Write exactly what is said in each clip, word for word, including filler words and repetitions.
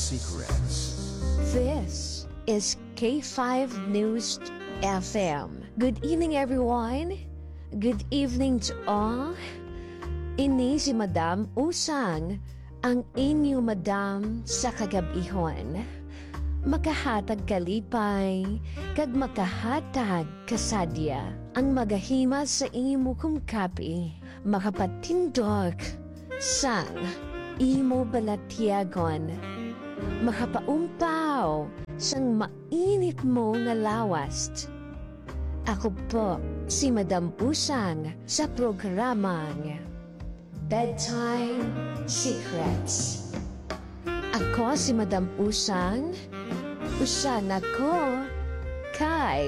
Secrets. This is K five News F M. Good evening, everyone. Good evening to all. Ini si Madam Usang, ang inyo Madam sa kagabihon. Makahatag kalipay, kag makahatag kasadya. Ang magahima sa imo kong kapi, makapatindog sang imo balatyagon. Makapaumpaw sang mainit mo nga lawast. Ako po si Madam Usang sa programang Bedtime Secrets. Ako si Madam Usang, usan ako kay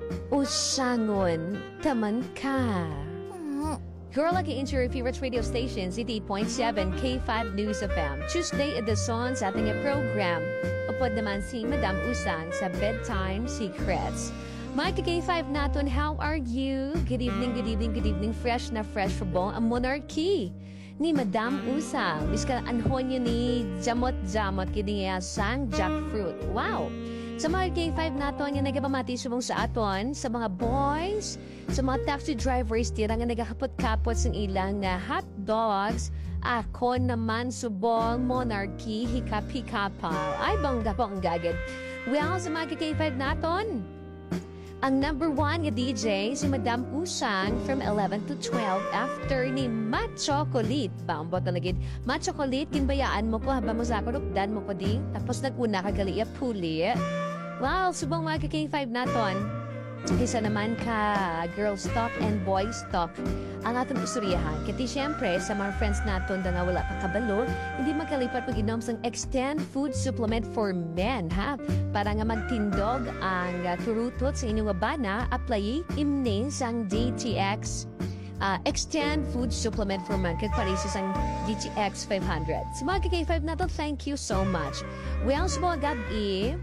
usangon taman ka. You're lucky into your favorite radio station, eighty-eight point seven K five News F M. Tuesday edisyon sa ating program. Upod naman si Madam Usang sa Bedtime Secrets. Mike K five naton, how are you? Good evening, good evening, good evening. Fresh na fresh for bong ang monarchy ni Madam Usang. Miska anhon niya ni jamot-jamot kini sang jackfruit. Wow! Sa mga K five naton yung nagapamati subong sa aton, sa mga boys, sa mga taxi drivers, tira nga nagakapot-kapot sa ilang na hot dogs, ako naman subong monarchy, hikap-hikapal. Ay, bangga po ang gagad. Well, sa mga K five naton, ang number one nga D J, si Madam Usang from eleven to twelve after ni Machocolate. Bambot na naging Machocolate, kinbayaan mo ko habang mo sa kurupdan mo ko di. Tapos naguna ka gali puli. Wow, subong mga K five naton. Isa naman ka girls talk and boys talk ang atong istoryahan. Kati siyempre sa mga friends naton da nga wala ka kabalo, hindi makalipat pag-inom sang Extend Food Supplement for Men, ha? Para nga magtindog ang uh, turutot sa inyong bana, apply imne sang D T X uh, Extend Food Supplement for Men kag paresis sang D T X five hundred. Sa mga K five naton, thank you so much. Well, sa mga gabi,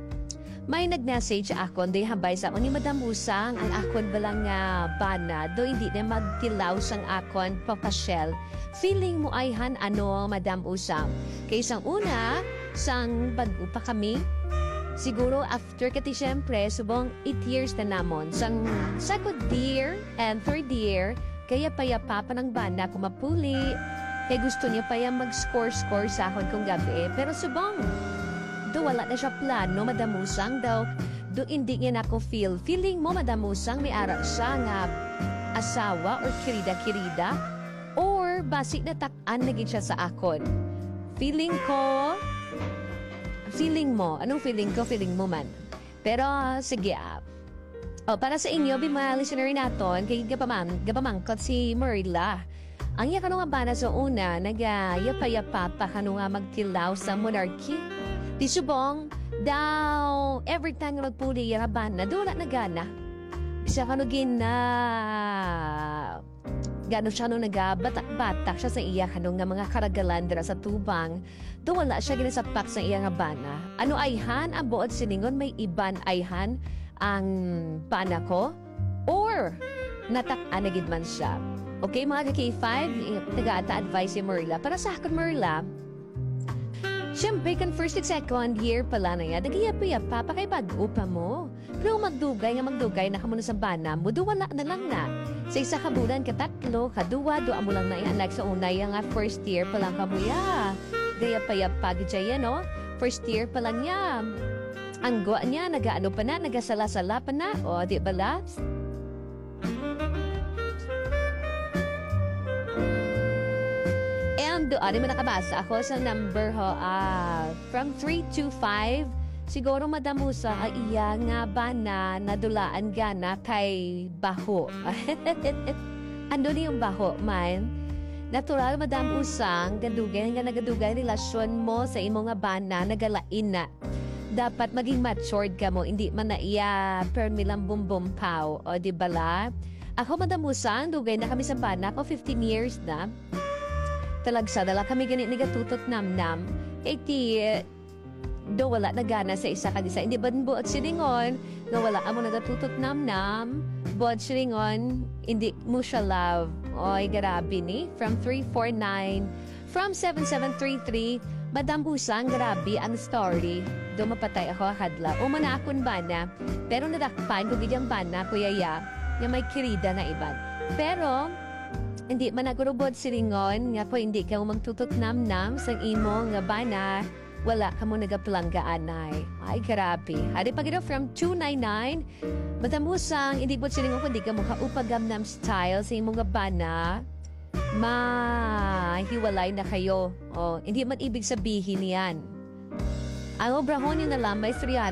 may nag-message akon, day habay sa akon ni Madam Usang, ang akon balang nga uh, bana, do hindi na magtilaw sang akon papasyel. Feeling mo ayhan ano, Madam Usang? Kaysang una, sang bago pa kami, siguro after kati syempre, subong eight years na namon. Sang second year and third year, kaya payapa pa ng bana kumapuli, kaya gusto niya pa yung mag-score-score sa akon kung gabi. Pero subong, do wala na siya plano, Madam Usang daw. Do hindi niya na ako feel. Feeling mo, Madam Usang, may ara siya nga asawa or kirida-kirida or basik na tak-an naging siya sa akon. Feeling ko, feeling mo, anong feeling ko? Feeling mo man. Pero, sige ah. Oh, para sa inyo, mga listener naton, kay gapamang, gapamangkot si Marilla. Ang iya kanong bana sa una, nagayapa-yapa pa kanong magtilaw sa monarchy. Di subong, daw, every time nga magpuli yung haban na, doon na gana. Bisa ka nugin na, gano'n siya nung nagabatak-batak siya sa iya kanong nga mga karagalan dira sa tubang, doon wala siya ginasapak sa iya nga bana. Ano ayhan, ang buod siningon, may iban ayhan ang bana ko? Or, natak-an na man siya. Okay, mga K five, taga-ata-advise si Marilla. Para sa akin, Marilla, siyempre, kan first and second year pala na yan, nagiyapa-yapa pa kay bago pa mo. Pero magdugay nga magdugay na kamo na sa bana mo, duwa na na lang na. Sa isa ka bulan, katatlo, kaduwa, doa mo lang na yan. Like sa una, yung nga first year pa lang kamuya. Gayapa-yapa, gijaya, no? First year pa lang niya. Ang goa niya, nagaano pa na, nagasala-sala pa na. O, di ba, Labs? And doon, mo nakabasa ako sa number ho, uh, from three to five, siguro madamusa ay iya nga ba na nadulaan gana kay baho. Ano ni yung baho, man? Natural, Madam Usang, gadugay nga nagadugay relasyon mo sa imo nga bana, nagalain na. Dapat maging matured ka mo, hindi man na iya permilang bumbumpaw. O, di bala? Ako, Madam Usang, dugay na kami sa bana ko, fifteen years na. Talagsa, dala kami ganit ni gatutot nam-nam. Kaya ti, do wala na gana sa isa ka isa. Hindi ba buot silingon, na wala amo nagatutot nam-nam, buot silingon, hindi mo siya love. Oy, garabi ni. From three four nine, from seven seven three three, Madam Busang, grabe ang story. Do mapatay ako hadla. O man akon bana. Pero nadakpan ko gidyang bana, kuya ya, nga may kirida na iban. Pero, hindi man nagurubod si Ringon, nga po hindi ka magtutok nam-nam sa imo nga bana, wala ka mo nagapalanggaan ay. Ay, grabe. Hari pag ito from two ninety-nine, Madam Busang, hindi po si Ringon kundi ka mo kaupagam-nam style sa imo nga bana, mahiwalay na kayo. O, hindi man ibig sabihin yan. Ang obrahon nyo na lang may three